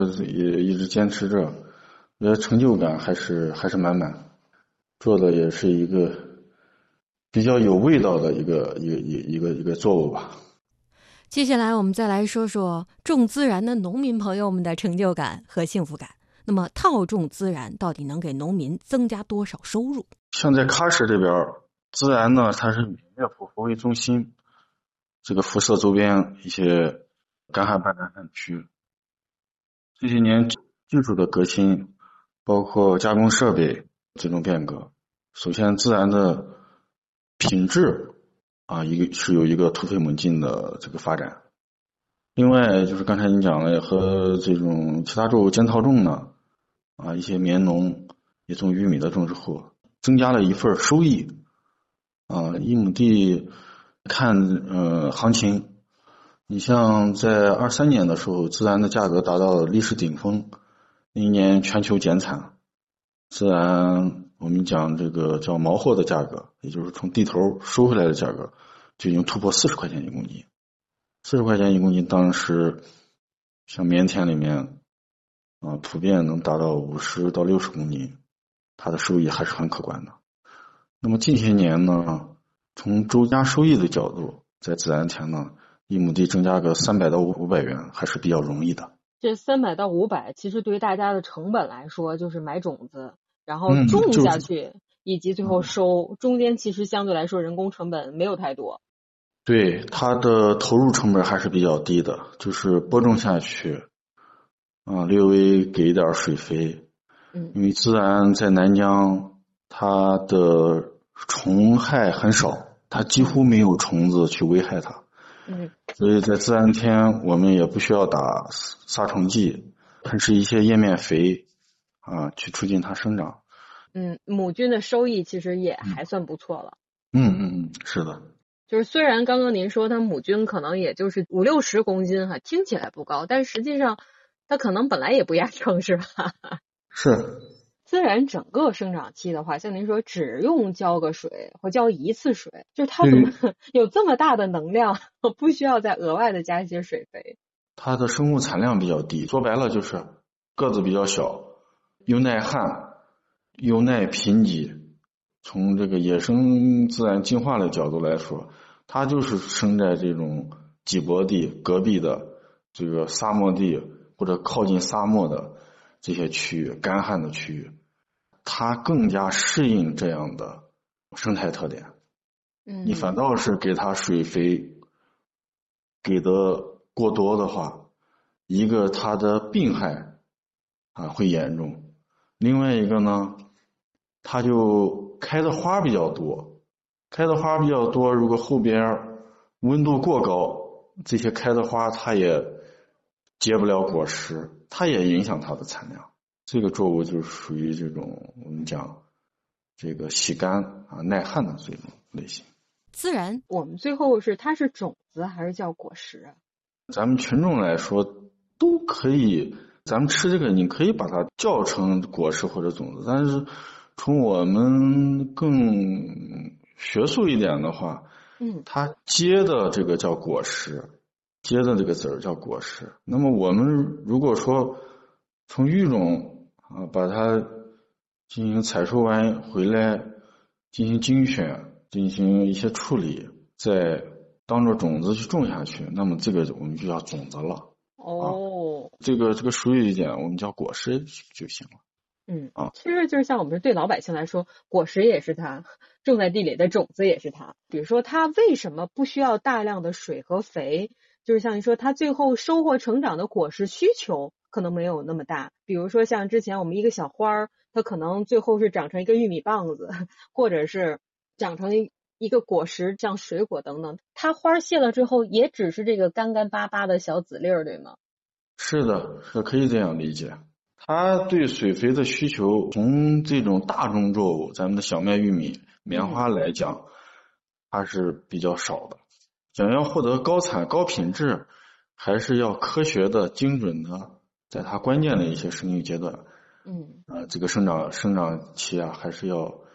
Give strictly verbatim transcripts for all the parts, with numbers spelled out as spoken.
也一直坚持着，我觉得成就感还是还是满满，做的也是一个比较有味道的一个一个一个一个作物吧。 接下来我们再来说说种孜然的农民朋友们的成就感和幸福感。那么套种孜然到底能给农民增加多少收入？ 像在喀什这边，孜然呢，它是以乐谱佛为中心，这个辐射周边一些干旱半干旱区。这些年技术的革新，包括加工设备这种变革，首先孜然的品质啊，一个是有一个突飞猛进的这个发展。另外就是刚才你讲了，和这种其他作物间套种呢，啊，一些棉农也种玉米的种植户，增加了一份收益。啊，一亩地看呃行情，你像在二三年的时候，孜然的价格达到了历史顶峰，那一年全球减产，孜然我们讲这个叫毛货的价格，也就是从地头收回来的价格，就已经突破四十块钱一公斤。四十块钱一公斤，当时像棉田里面啊，普遍能达到五十到六十公斤，它的收益还是很可观的。那么近些年呢，从周加收益的角度，在孜然田呢，一亩地增加个三百到五百元还是比较容易的。 这三百到五百，其实对于大家的成本来说，就是买种子，然后种下去，嗯、以及最后收、嗯，中间其实相对来说人工成本没有太多。 对，它的投入成本还是比较低的，就是播种下去，啊，略微给一点水肥， 嗯， 因为孜然在南疆，它的虫害很少，它几乎没有虫子去危害它， 嗯， 所以在孜然田我们也不需要打杀虫剂，喷施一些叶面肥，啊，去促进它生长。 嗯，亩均的收益其实也还算不错了。 嗯嗯嗯，是的。 就是虽然刚刚您说它亩均可能也就是五六十公斤哈，听起来不高，但实际上它可能本来也不压秤，是吧？ 是。 孜然整个生长期的话，像您说只用浇个水或浇一次水，就是它怎么有这么大的能量，不需要再额外的加一些水肥？ 它的生物产量比较低，说白了就是个子比较小，又耐旱，又耐贫瘠。从这个野生自然进化的角度来说，它就是生在这种瘠薄地、戈壁的这个沙漠地或者靠近沙漠的这些区域、干旱的区域，它更加适应这样的生态特点。 嗯， 你反倒是给它水肥给的过多的话，一个它的病害啊会严重，另外一个呢，它就开的花比较多，开的花比较多，如果后边温度过高，这些开的花它也结不了果实，它也影响它的产量。这个作物就属于这种我们讲这个喜干啊耐旱的这种类型。 孜然我们最后是它是种子还是叫果实啊？ 咱们群众来说都可以，咱们吃这个你可以把它叫成果实或者种子，但是从我们更学术一点的话， 嗯， 它结的这个叫果实，结的这个籽儿叫果实。那么我们如果说从育种啊把它进行采收完回来，进行精选，进行一些处理，再当做种子去种下去，那么这个我们就叫种子了。 哦， 啊、这个这个俗语一点，我们叫果实就行了。 嗯啊， 其实就是像我们对老百姓来说，果实也是它，种在地里的种子也是它。比如说，它为什么不需要大量的水和肥？就是像你说，它最后收获成长的果实需求可能没有那么大。比如说，像之前我们一个小花儿，它可能最后是长成一个玉米棒子，或者是长成一个果实，像水果等等。它花谢了之后，也只是这个干干巴巴的小籽粒儿，对吗？ 是的，是可以这样理解。它对水肥的需求，从这种大宗作物，咱们的小麦、玉米、棉花来讲，它是比较少的。想要获得高产、高品质，还是要科学的、精准的，在它关键的一些生育阶段， 嗯， 啊、呃，这个生长生长期啊，还是要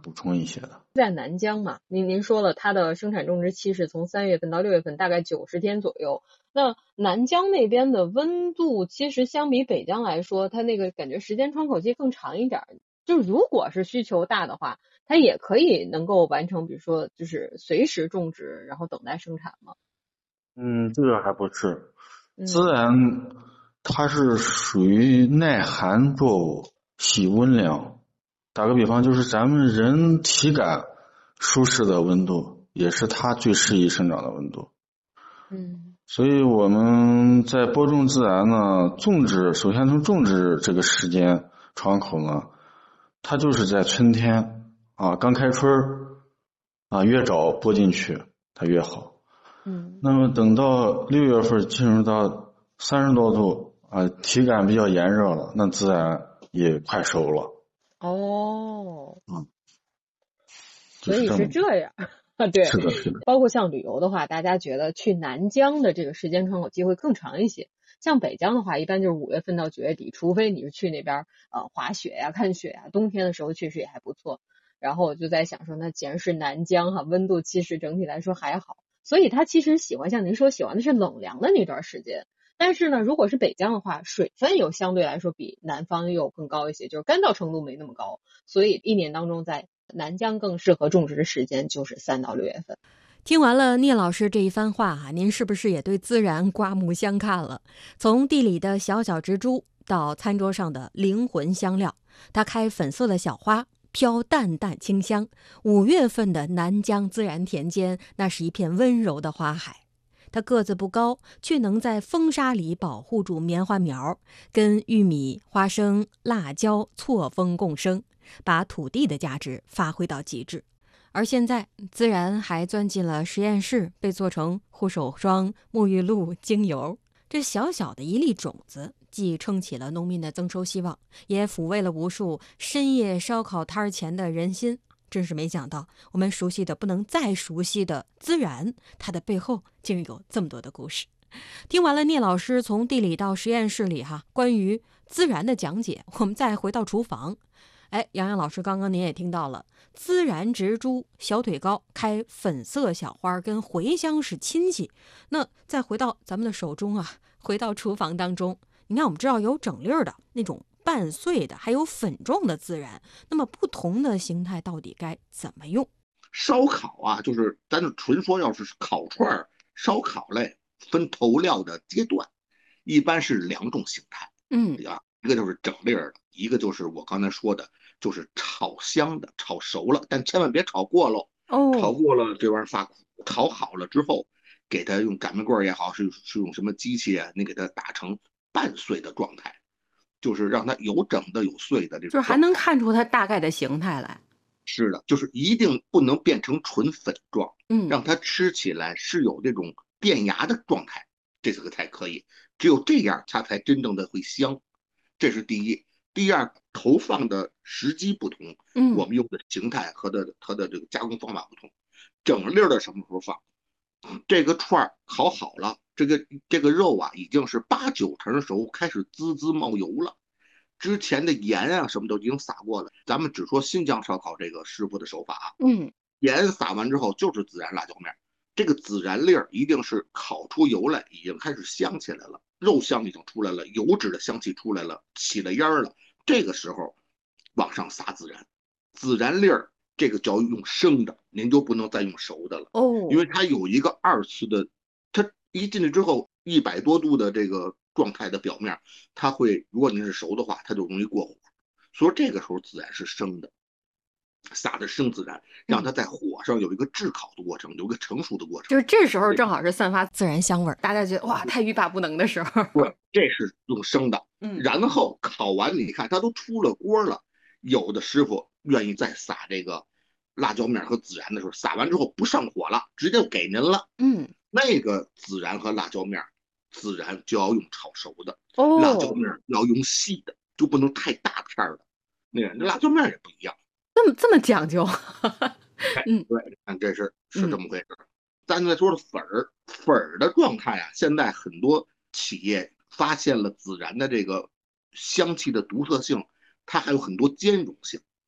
补充一些的。 在南疆嘛，您您说了它的生产种植期是从三月份到六月份，大概九十天左右。那南疆那边的温度其实相比北疆来说，它那个感觉时间窗口期更长一点。就如果是需求大的话，它也可以能够完成，比如说就是随时种植，然后等待生产吗？ 嗯，这个还不是。 嗯孜然它是属于耐寒作物，喜温凉。打个比方，就是咱们人体感舒适的温度，也是它最适宜生长的温度。 嗯， 所以我们在播种孜然呢，种植首先从种植这个时间窗口呢，它就是在春天啊，刚开春啊，越早播进去它越好。 嗯， 那么等到六月份进入到三十多度啊，体感比较炎热了，那孜然也快熟了。 哦， 嗯， 所以是这样。对， 是的，是的。 包括像旅游的话，大家觉得去南疆的这个时间窗口期会更长一些。像北疆的话，一般就是五月份到九月底，除非你是去那边呃滑雪呀、看雪呀，冬天的时候确实也还不错。然后我就在想说，那既然是南疆哈，温度其实整体来说还好，所以他其实喜欢像您说喜欢的是冷凉的那段时间。但是呢，如果是北疆的话，水分又相对来说比南方又更高一些，就是干燥程度没那么高，所以一年当中在南疆更适合种植的时间就是三到六月份。 听完了聂老师这一番话啊，您是不是也对孜然刮目相看了？从地里的小小植株到餐桌上的灵魂香料，它开粉色的小花，飘淡淡清香。五月份的南疆孜然田间，那是一片温柔的花海。它个子不高，却能在风沙里保护住棉花苗，跟玉米、花生、辣椒错峰共生，把土地的价值发挥到极致。而现在，孜然还钻进了实验室，被做成护手霜、沐浴露、精油。这小小的一粒种子，既撑起了农民的增收希望，也抚慰了无数深夜烧烤摊前的人心。真是没想到，我们熟悉的不能再熟悉的孜然，它的背后竟有这么多的故事。听完了聂老师从地里到实验室里哈关于孜然的讲解，我们再回到厨房。哎，杨洋老师，刚刚您也听到了，孜然植株小腿高，开粉色小花，跟茴香是亲戚。那再回到咱们的手中啊，回到厨房当中，你看我们知道有整粒的那种半碎的，还有粉状的孜然，那么不同的形态到底该怎么用？ 烧烤啊，就是咱就纯说，要是烤串、烧烤类分投料的阶段，一般是两种形态。 嗯啊，一个就是整粒儿的，一个就是我刚才说的，就是炒香的，炒熟了，但千万别炒过喽。 哦， 炒过了这玩意儿发苦。炒好了之后，给它用擀面棍也好，是是用什么机器啊，你给它打成半碎的状态，就是让它有整的有碎的这种， 就是还能看出它大概的形态来。 是的，就是一定不能变成纯粉状， 嗯， 让它吃起来是有这种变芽的状态，这个才可以。只有这样，它才真正的会香。这是第一。第二，投放的时机不同， 嗯， 我们用的形态和的它的这个加工方法不同。整粒的什么时候放？这个串烤好了，这个这个肉啊已经是八九成熟，开始滋滋冒油了。之前的盐啊什么都已经撒过了，咱们只说新疆烧烤这个师傅的手法啊， 嗯， 盐撒完之后就是孜然辣椒面，这个孜然粒儿一定是烤出油来，已经开始香起来了，肉香已经出来了，油脂的香气出来了，起了烟了，这个时候往上撒孜然，孜然粒儿这个叫用生的，您就不能再用熟的了哦， 因为它有一个二次的，它一进去之后一百多度的这个状态的表面，它会，如果您是熟的话，它就容易过火。所以这个时候孜然是生的，撒的生孜然，让它在火上有一个炙烤的过程，有一个成熟的过程。 就是这时候正好是散发孜然香味儿，大家觉得哇，太欲罢不能的时候。 对，这是用生的。 嗯， 然后烤完，你看它都出了锅了，有的师傅愿意再撒这个辣椒面和孜然的时候，撒完之后不上火了，直接给您了。 嗯， 那个孜然和辣椒面，孜然就要用炒熟的， 哦， 辣椒面要用细的，就不能太大片的。那个辣椒面也不一样， 这么这么讲究。 嗯，对，看这是是这么回事。嗯、咱再说的粉儿，粉儿的状态啊，现在很多企业发现了孜然的这个香气的独特性，它还有很多兼容性。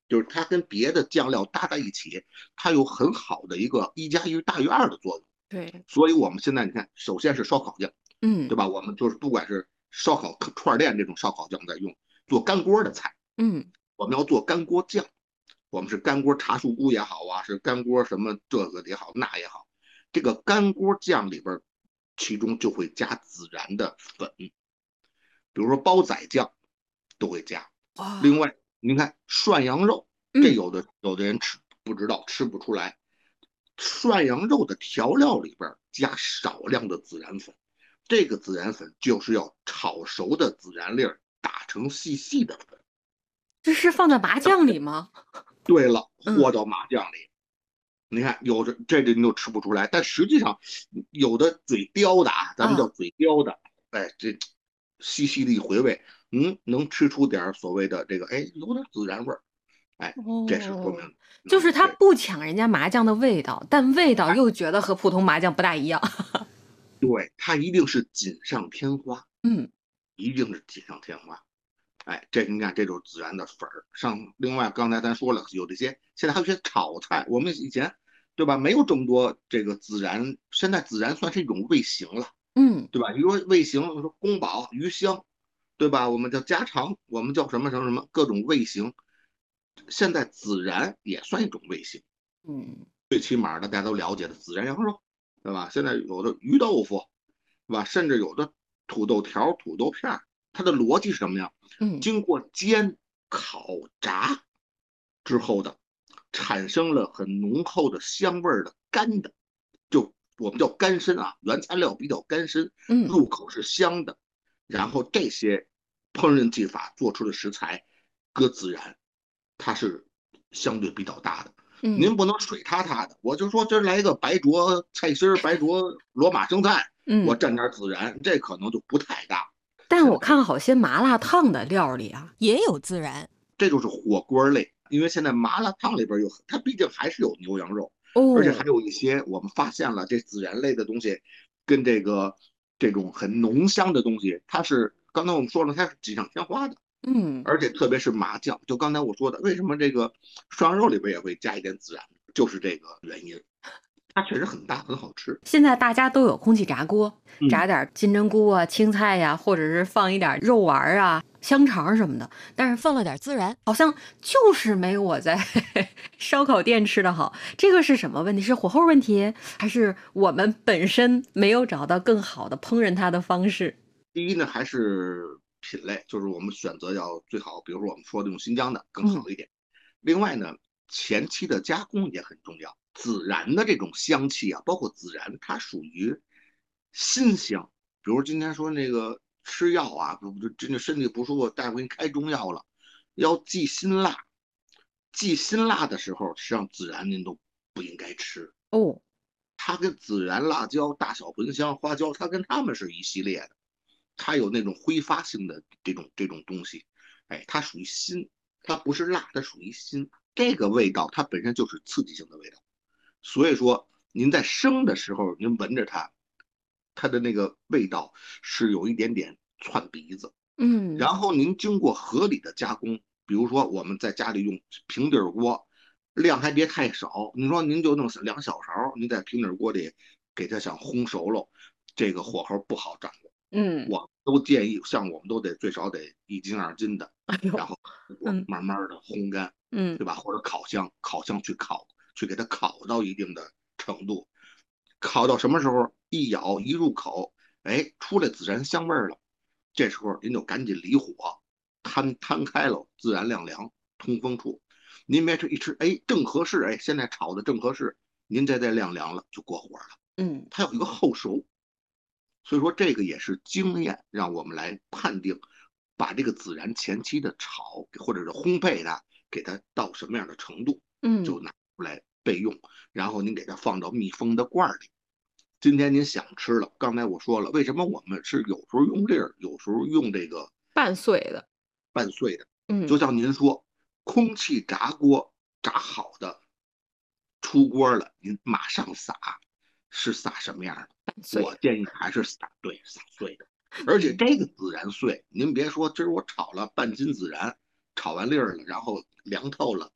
就是它跟别的酱料搭在一起，它有很好的一个一加一大于二的作用。 对， 所以我们现在你看，首先是烧烤酱， 嗯对吧？我们就是不管是烧烤串店这种烧烤酱在用，做干锅的菜， 嗯， 我们要做干锅酱，我们是干锅茶树菇也好啊，是干锅什么这个也好那也好，这个干锅酱里边其中就会加孜然的粉，比如说煲仔酱都会加。 哇， 另外，您看涮羊肉， 嗯这有的有的人吃不知道，吃不出来。涮羊肉的调料里边加少量的孜然粉，这个孜然粉就是要炒熟的孜然粒儿打成细细的粉。 这是放在麻酱里吗？ 对了， 嗯和到麻酱里。你看，有的这个你就吃不出来，但实际上有的嘴刁的啊，咱们叫嘴刁的，哎，这细细的一回味，嗯，能吃出点所谓的这个，哎，有点孜然味儿，哎，这是说明， 哦，就是它对不抢人家麻酱的味道，但味道又觉得和普通麻酱不大一样。 对，它一定是锦上添花， 嗯一定是锦上添花。哎，这你看，这就是孜然的粉儿。上另外，刚才咱说了，有这些，现在还有一些炒菜。我们以前对吧，没有这么多这个孜然，现在孜然算是一种味型了， 嗯对吧？你说味型，我说宫保、鱼香，对吧？我们叫家常，我们叫什么什么什么，各种味型。现在孜然也算一种味型， 嗯最起码的大家都了解的孜然羊肉，对吧？现在有的鱼豆腐，对吧？甚至有的土豆条、土豆片儿，它的逻辑是什么呀？ 嗯经过煎、烤、炸之后的，产生了很浓厚的香味儿的干的，就我们叫干参啊，原材料比较干参， 嗯入口是香的。然后这些烹饪技法做出的食材，搁孜然，它是相对比较大的。 嗯您不能水塌塌的，我就说这儿来一个白灼菜心儿、白灼罗马生菜，我嗯， 蘸点孜然，这可能就不太大。 但我看好些麻辣烫的料里啊也有孜然这就是火锅类，因为现在麻辣烫里边有，它毕竟还是有牛羊肉， 哦， 而且还有一些我们发现了这孜然类的东西，跟这个这种很浓香的东西，它是刚才我们说了，它是锦上添花的， 嗯而且特别是麻酱，就刚才我说的，为什么这个涮羊肉里边也会加一点孜然，就是这个原因，它确实很大，很好吃。 现在大家都有空气炸锅， 嗯炸点金针菇啊、青菜呀、或者是放一点肉丸啊、香肠什么的，但是放了点孜然，好像就是没有我在烧烤店吃的好。这个是什么问题？是火候问题，还是我们本身没有找到更好的烹饪它的方式？ 第一呢，还是品类，就是我们选择要最好，比如说我们说的用新疆的更好一点。另外呢，前期的加工也很重要。孜然的这种香气啊，包括孜然，它属于辛香。比如今天说那个吃药啊，不不，真的身体不舒服，大夫给你开中药了，要忌辛辣。忌辛辣的时候，实际上孜然您都不应该吃。 哦， 它跟孜然、辣椒、大小茴香、花椒，它跟它们是一系列的。它有那种挥发性的这种这种东西，哎，它属于辛，它不是辣，它属于辛。这个味道它本身就是刺激性的味道，所以说您在生的时候，您闻着它，它的那个味道是有一点点窜鼻子。 嗯， 然后您经过合理的加工，比如说我们在家里用平底锅，量还别太少，你说您就弄两小勺，您在平底锅里给它想烘熟了，这个火候不好掌握。 嗯， 我都建议，像我们都得最少得一斤二斤的， 哎呦， 然后我嗯慢慢的烘干， 嗯对吧？或者烤箱，烤箱去烤，去给它烤到一定的程度，烤到什么时候一咬一入口，哎，出来孜然香味儿了，这时候您就赶紧离火，摊摊开了，自然晾凉，通风处。您别吃一吃，哎，正合适，哎，现在炒的正合适，您再再晾凉了就过火了， 嗯它有一个后熟。所以说这个也是经验，让我们来判定，把这个孜然前期的炒或者是烘焙它，给它到什么样的程度， 嗯， 就拿出来备用。然后您给它放到密封的罐里。今天您想吃了，刚才我说了，为什么我们是有时候用粒儿，有时候用这个半碎的， 半碎的？ 嗯， 就像您说，空气炸锅炸好的，出锅了，您马上撒，是撒什么样的？我建议还是撒对撒碎的，而且这个孜然碎，您别说，今儿我炒了半斤孜然，炒完粒儿了，然后凉透了，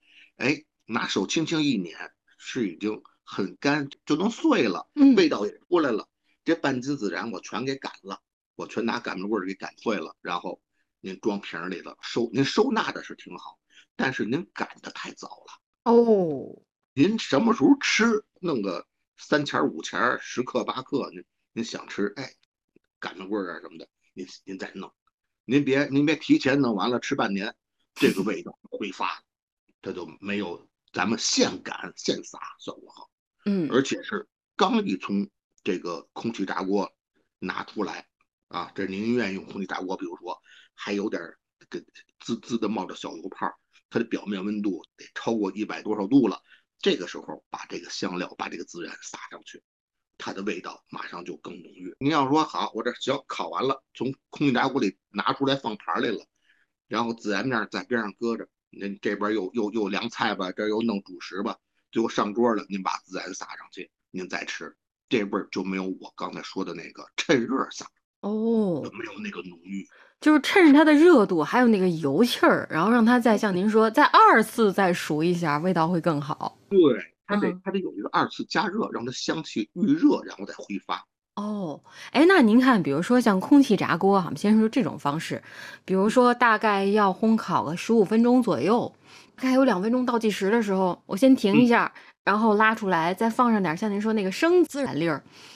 哎，拿手轻轻一捻，是已经很干，就能碎了， 嗯味道也出来了。这半斤孜然我全给擀了，我全拿擀面棍给擀碎了，然后您装瓶里了，收您收纳的是挺好，但是您擀的太早了。 哦， 您什么时候吃，弄个三钱五钱十克八克，您您想吃，哎，擀面棍啊什么的，您您再弄，您别您别提前弄完了吃半年，这个味道挥发了，它就没有咱们现擀现撒效果好。 嗯， 而且是刚一从这个空气炸锅拿出来啊，这您愿意用空气炸锅，比如说还有点这个滋滋的冒着小油泡，它的表面温度得超过一百多少度了，这个时候把这个香料把这个孜然撒上去，它的味道马上就更浓郁。您要说好，我这小烤完了，从空气炸锅里拿出来放盘里了，然后孜然面在边上搁着，您这边又又又凉菜吧，这又弄主食吧，最后上桌了，您把孜然撒上去，您再吃，这味儿就没有我刚才说的那个趁热撒， 哦， 没有那个浓郁。 就是趁着它的热度，还有那个油气儿，然后让它再像您说，再二次再熟一下，味道会更好。 对，它得嗯， 它得有一个二次加热，让它香气预热，然后再挥发。 哦，哎，那您看，比如说像空气炸锅哈，我们先说这种方式，比如说大概要烘烤个十五分钟左右，大概有两分钟倒计时的时候，我先停一嗯， 下，然后拉出来，再放上点像您说那个生孜然粒儿，